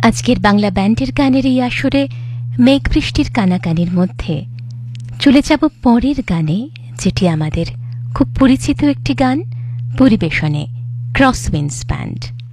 আজকের বাংলা ব্যান্ডের গানের এই আসরে মেঘ বৃষ্টির কানাকানির মধ্যে চলে যাব পরের গানে, যেটি আমাদের খুব পরিচিত একটি গান, পরিবেশনে ক্রসউইন্ডস ব্যান্ড।